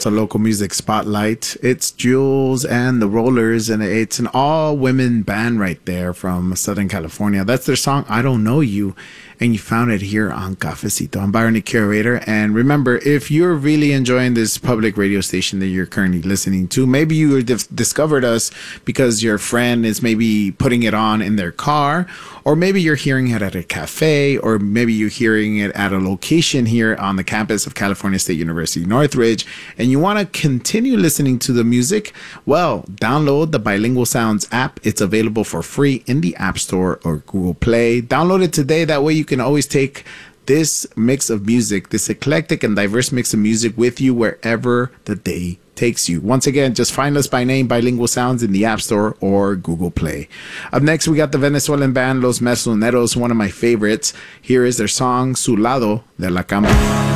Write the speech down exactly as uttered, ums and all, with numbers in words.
to Local Music Spotlight. It's Jules and the Rollers, and it's an all-women band right there from Southern California. That's their song, I Don't Know You, and you found it here on Cafecito. I'm Byron, the Curator, and remember, if you're really enjoying this public radio station that you're currently listening to, maybe you dif- discovered us because your friend is maybe putting it on in their car, or maybe you're hearing it at a cafe, or maybe you're hearing it at a location here on the campus of California State University Northridge, and you want to continue listening to the music. Well, download the Bilingual Sounds app. It's available for free in the App Store or Google Play. Download it today. That way you can always take this mix of music, this eclectic and diverse mix of music with you wherever the day takes you. Once again, just find us by name, Bilingual Sounds, in the App Store or Google Play. Up next, we got the Venezuelan band Los Mesoneros, one of my favorites. Here is their song, Su Lado de la Cama.